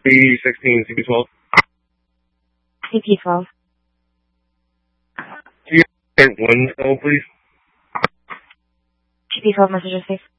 316 CP12. CP12. Can you get one call, please? CP12 messages, please.